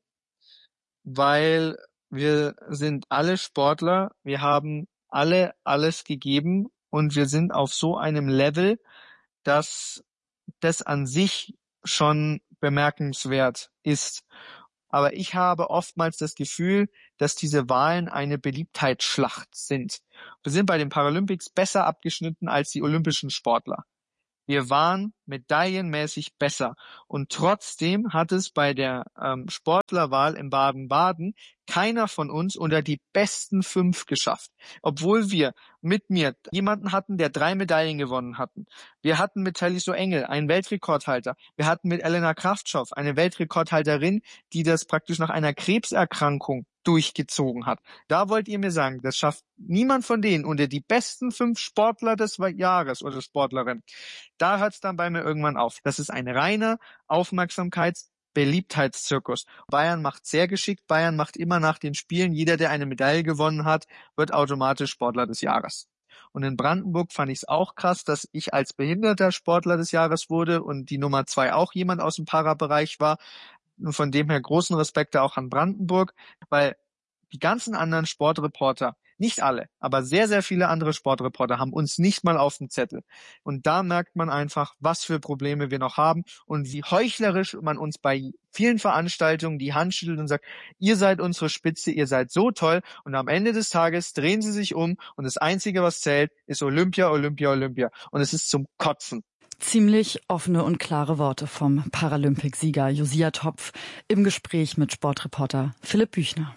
weil wir sind alle Sportler, wir haben alle alles gegeben und wir sind auf so einem Level, dass das an sich schon bemerkenswert ist. Aber ich habe oftmals das Gefühl, dass diese Wahlen eine Beliebtheitsschlacht sind. Wir sind bei den Paralympics besser abgeschnitten als die olympischen Sportler. Wir waren medaillenmäßig besser. Und trotzdem hat es bei der ähm, Sportlerwahl in Baden-Baden keiner von uns unter die besten fünf geschafft. Obwohl wir mit mir jemanden hatten, der drei Medaillen gewonnen hatten. Wir hatten mit Talisso Engel einen Weltrekordhalter. Wir hatten mit Elena Kraftschow eine Weltrekordhalterin, die das praktisch nach einer Krebserkrankung durchgezogen hat. Da wollt ihr mir sagen, das schafft niemand von denen unter die besten fünf Sportler des Jahres oder Sportlerin. Da hört es dann bei mir irgendwann auf. Das ist ein reiner Aufmerksamkeits- Beliebtheitszirkus. Bayern macht sehr geschickt. Bayern macht immer nach den Spielen, jeder, der eine Medaille gewonnen hat, wird automatisch Sportler des Jahres. Und in Brandenburg fand ich es auch krass, dass ich als behinderter Sportler des Jahres wurde und die Nummer zwei auch jemand aus dem Para-Bereich war. Von dem her großen Respekt auch an Brandenburg, weil die ganzen anderen Sportreporter, nicht alle, aber sehr, sehr viele andere Sportreporter haben uns nicht mal auf dem Zettel. Und da merkt man einfach, was für Probleme wir noch haben und wie heuchlerisch man uns bei vielen Veranstaltungen die Hand schüttelt und sagt, ihr seid unsere Spitze, ihr seid so toll. Und am Ende des Tages drehen sie sich um und das Einzige, was zählt, ist Olympia, Olympia, Olympia. Und es ist zum Kotzen. Ziemlich offene und klare Worte vom Paralympicsieger Josia Topf im Gespräch mit Sportreporter Philipp Büchner.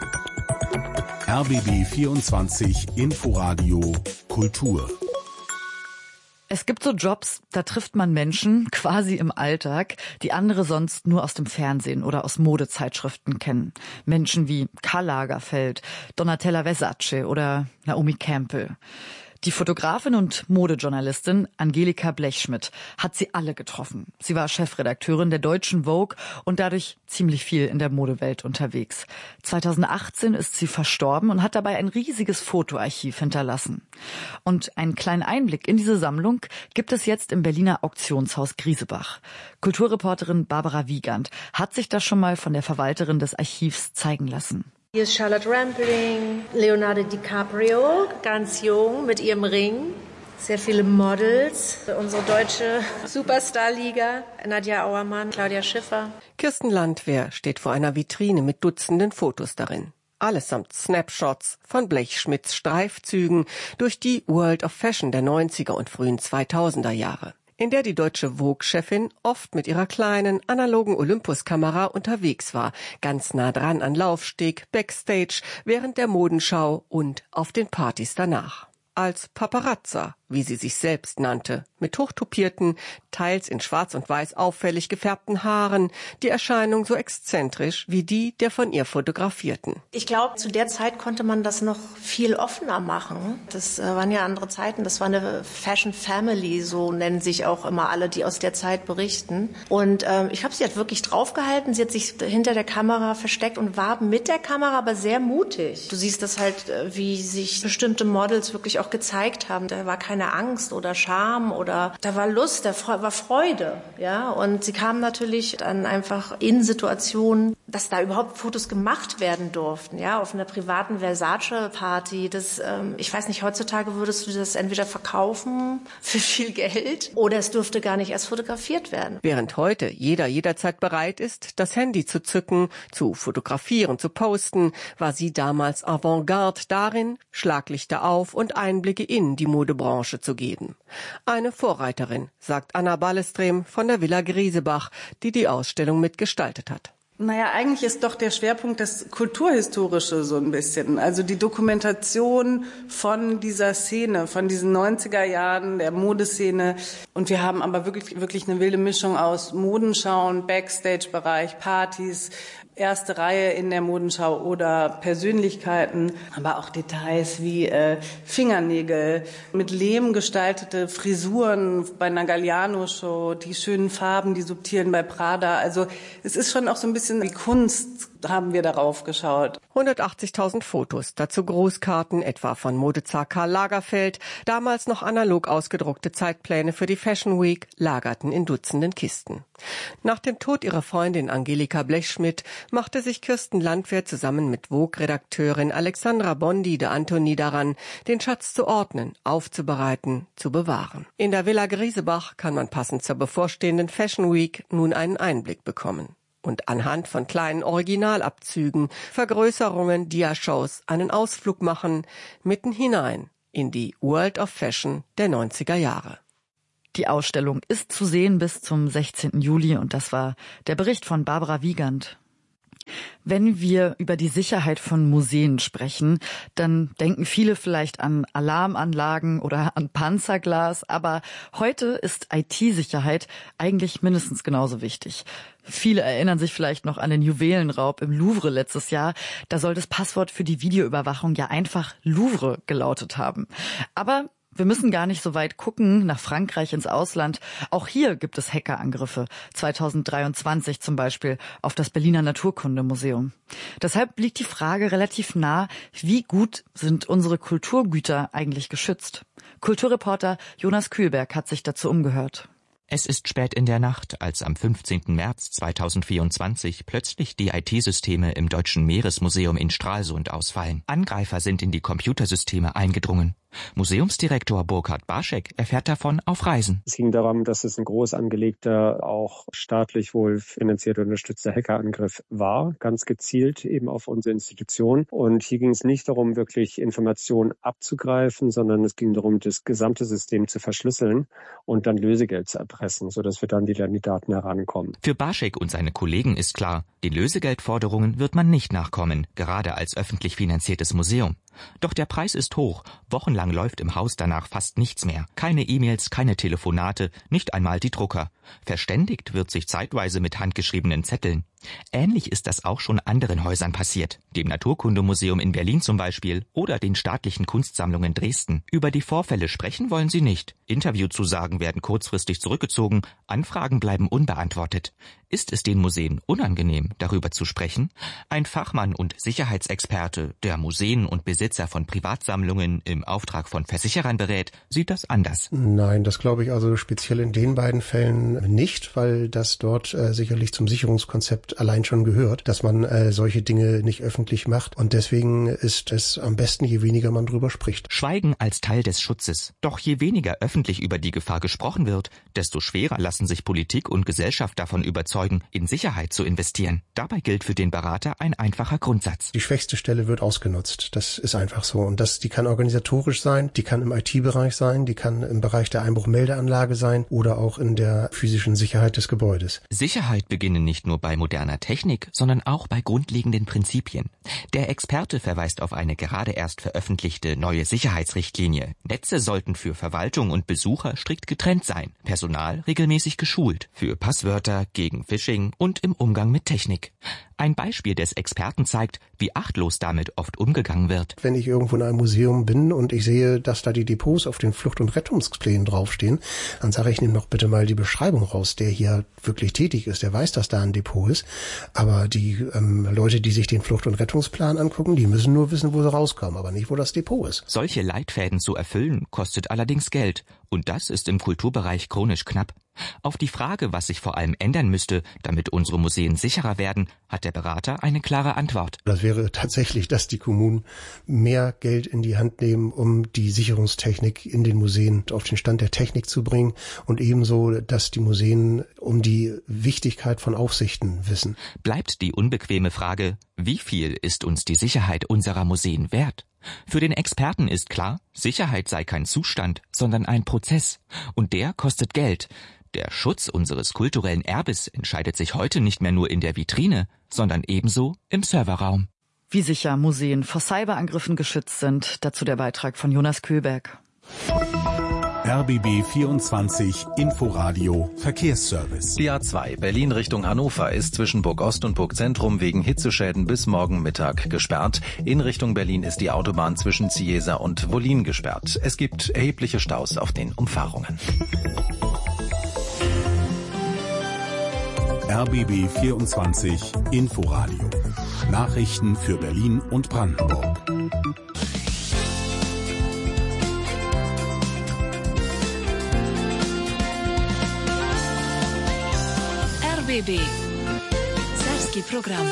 R B B vierundzwanzig Inforadio Kultur. Es gibt so Jobs, da trifft man Menschen quasi im Alltag, die andere sonst nur aus dem Fernsehen oder aus Modezeitschriften kennen. Menschen wie Karl Lagerfeld, Donatella Versace oder Naomi Campbell. Die Fotografin und Modejournalistin Angelika Blechschmidt hat sie alle getroffen. Sie war Chefredakteurin der deutschen Vogue und dadurch ziemlich viel in der Modewelt unterwegs. zweitausendachtzehn ist sie verstorben und hat dabei ein riesiges Fotoarchiv hinterlassen. Und einen kleinen Einblick in diese Sammlung gibt es jetzt im Berliner Auktionshaus Griesebach. Kulturreporterin Barbara Wiegand hat sich das schon mal von der Verwalterin des Archivs zeigen lassen. Hier ist Charlotte Rampling, Leonardo DiCaprio, ganz jung mit ihrem Ring. Sehr viele Models. Unsere deutsche Superstar-Liga, Nadja Auermann, Claudia Schiffer. Kirsten Landwehr steht vor einer Vitrine mit Dutzenden Fotos darin. Allesamt Snapshots von Blechschmidts Streifzügen durch die World of Fashion der neunziger und frühen zweitausender Jahre, in der die deutsche Vogue-Chefin oft mit ihrer kleinen, analogen Olympus-Kamera unterwegs war, ganz nah dran an Laufsteg, Backstage, während der Modenschau und auf den Partys danach. Als Paparazza, wie sie sich selbst nannte, mit hochtupierten, teils in schwarz und weiß auffällig gefärbten Haaren, die Erscheinung so exzentrisch wie die der von ihr Fotografierten. Ich glaube, zu der Zeit konnte man das noch viel offener machen. Das äh, waren ja andere Zeiten. Das war eine Fashion Family, so nennen sich auch immer alle, die aus der Zeit berichten. Und ähm, ich glaube, sie hat wirklich draufgehalten. Sie hat sich hinter der Kamera versteckt und war mit der Kamera aber sehr mutig. Du siehst das halt, äh, wie sich bestimmte Models wirklich auch gezeigt haben. Da war keine Angst oder Scham oder da war Lust, da war Freude, ja. Und sie kamen natürlich dann einfach in Situationen, dass da überhaupt Fotos gemacht werden durften, ja, auf einer privaten Versace-Party. Das, ähm, ich weiß nicht, heutzutage würdest du das entweder verkaufen für viel Geld oder es dürfte gar nicht erst fotografiert werden. Während heute jeder jederzeit bereit ist, das Handy zu zücken, zu fotografieren, zu posten, war sie damals Avantgarde darin, Schlaglichter auf und Einblicke in die Modebranche zu geben. Eine Vorreiterin, sagt Anna Ballestrem von der Villa Griesebach, die die Ausstellung mitgestaltet hat. Naja, eigentlich ist doch der Schwerpunkt das Kulturhistorische so ein bisschen. Also die Dokumentation von dieser Szene, von diesen neunziger Jahren, der Modeszene. Und wir haben aber wirklich, wirklich eine wilde Mischung aus Modenschauen, Backstage-Bereich, Partys, erste Reihe in der Modenschau oder Persönlichkeiten, aber auch Details wie äh, Fingernägel, mit Lehm gestaltete Frisuren bei einer Galliano-Show, die schönen Farben, die subtilen bei Prada. Also es ist schon auch so ein bisschen wie Kunst, haben wir darauf geschaut. hundertachtzigtausend Fotos, dazu Grußkarten, etwa von Modezar Karl Lagerfeld, damals noch analog ausgedruckte Zeitpläne für die Fashion Week, lagerten in Dutzenden Kisten. Nach dem Tod ihrer Freundin Angelika Blechschmidt machte sich Kirsten Landwehr zusammen mit Vogue-Redakteurin Alexandra Bondi de Antoni daran, den Schatz zu ordnen, aufzubereiten, zu bewahren. In der Villa Griesebach kann man passend zur bevorstehenden Fashion Week nun einen Einblick bekommen. Und anhand von kleinen Originalabzügen, Vergrößerungen, Dia-Shows einen Ausflug machen, mitten hinein in die World of Fashion der neunziger Jahre. Die Ausstellung ist zu sehen bis zum sechzehnten Juli und das war der Bericht von Barbara Wiegand. Wenn wir über die Sicherheit von Museen sprechen, dann denken viele vielleicht an Alarmanlagen oder an Panzerglas, aber heute ist I T-Sicherheit eigentlich mindestens genauso wichtig. Viele erinnern sich vielleicht noch an den Juwelenraub im Louvre letztes Jahr. Da soll das Passwort für die Videoüberwachung ja einfach Louvre gelautet haben. Aber wir müssen gar nicht so weit gucken, nach Frankreich ins Ausland. Auch hier gibt es Hackerangriffe, zweitausenddreiundzwanzig zum Beispiel auf das Berliner Naturkundemuseum. Deshalb liegt die Frage relativ nah, wie gut sind unsere Kulturgüter eigentlich geschützt? Kulturreporter Jonas Kühlberg hat sich dazu umgehört. Es ist spät in der Nacht, als am fünfzehnten März zweitausendvierundzwanzig plötzlich die I T-Systeme im Deutschen Meeresmuseum in Stralsund ausfallen. Angreifer sind in die Computersysteme eingedrungen. Museumsdirektor Burkhard Barschek erfährt davon auf Reisen. Es ging darum, dass es ein groß angelegter, auch staatlich wohl finanziert unterstützter Hackerangriff war, ganz gezielt eben auf unsere Institution. Und hier ging es nicht darum, wirklich Informationen abzugreifen, sondern es ging darum, das gesamte System zu verschlüsseln und dann Lösegeld zu erpressen, sodass wir dann wieder an die Daten herankommen. Für Barschek und seine Kollegen ist klar, den Lösegeldforderungen wird man nicht nachkommen, gerade als öffentlich finanziertes Museum. Doch der Preis ist hoch. Wochenlang läuft im Haus danach fast nichts mehr. Keine E-Mails, keine Telefonate, nicht einmal die Drucker. Verständigt wird sich zeitweise mit handgeschriebenen Zetteln. Ähnlich ist das auch schon anderen Häusern passiert. Dem Naturkundemuseum in Berlin zum Beispiel oder den staatlichen Kunstsammlungen Dresden. Über die Vorfälle sprechen wollen sie nicht. Interviewzusagen werden kurzfristig zurückgezogen. Anfragen bleiben unbeantwortet. Ist es den Museen unangenehm, darüber zu sprechen? Ein Fachmann und Sicherheitsexperte, der Museen und Besitzer von Privatsammlungen im Auftrag von Versicherern berät, sieht das anders. Nein, das glaube ich also speziell in den beiden Fällen nicht, weil das dort äh, sicherlich zum Sicherungskonzept allein schon gehört, dass man äh, solche Dinge nicht öffentlich macht. Und deswegen ist es am besten, je weniger man drüber spricht. Schweigen als Teil des Schutzes. Doch je weniger öffentlich über die Gefahr gesprochen wird, desto schwerer lassen sich Politik und Gesellschaft davon überzeugen, in Sicherheit zu investieren. Dabei gilt für den Berater ein einfacher Grundsatz. Die schwächste Stelle wird ausgenutzt. Das ist einfach so. Und das, die kann organisatorisch sein, die kann im I T-Bereich sein, die kann im Bereich der Einbruchmeldeanlage sein oder auch in der physischen Sicherheit des Gebäudes. Sicherheit beginnt nicht nur bei moderner Technik, sondern auch bei grundlegenden Prinzipien. Der Experte verweist auf eine gerade erst veröffentlichte neue Sicherheitsrichtlinie. Netze sollten für Verwaltung und Besucher strikt getrennt sein, Personal regelmäßig geschult, für Passwörter, gegen Phishing und im Umgang mit Technik. Ein Beispiel des Experten zeigt, wie achtlos damit oft umgegangen wird. Wenn ich irgendwo in einem Museum bin und ich sehe, dass da die Depots auf den Flucht- und Rettungsplänen draufstehen, dann sage ich, nimm doch bitte mal die Beschreibung raus. Der hier wirklich tätig ist, der weiß, dass da ein Depot ist. Aber die ähm, Leute, die sich den Flucht- und Rettungsplan angucken, die müssen nur wissen, wo sie rauskommen, aber nicht, wo das Depot ist. Solche Leitfäden zu erfüllen, kostet allerdings Geld. Und das ist im Kulturbereich chronisch knapp. Auf die Frage, was sich vor allem ändern müsste, damit unsere Museen sicherer werden, hat der Berater eine klare Antwort. Das wäre tatsächlich, dass die Kommunen mehr Geld in die Hand nehmen, um die Sicherungstechnik in den Museen auf den Stand der Technik zu bringen und ebenso, dass die Museen um die Wichtigkeit von Aufsichten wissen. Bleibt die unbequeme Frage, wie viel ist uns die Sicherheit unserer Museen wert? Für den Experten ist klar, Sicherheit sei kein Zustand, sondern ein Prozess. Und der kostet Geld. Der Schutz unseres kulturellen Erbes entscheidet sich heute nicht mehr nur in der Vitrine, sondern ebenso im Serverraum. Wie sicher Museen vor Cyberangriffen geschützt sind, dazu der Beitrag von Jonas Kühlberg. R B B vierundzwanzig Inforadio Verkehrsservice. Die A zwei Berlin Richtung Hannover ist zwischen Burg Ost und Burg Zentrum wegen Hitzeschäden bis morgen Mittag gesperrt. In Richtung Berlin ist die Autobahn zwischen Ziesa und Wollin gesperrt. Es gibt erhebliche Staus auf den Umfahrungen. R B B vierundzwanzig Inforadio. Nachrichten für Berlin und Brandenburg. R B B. Serbski program.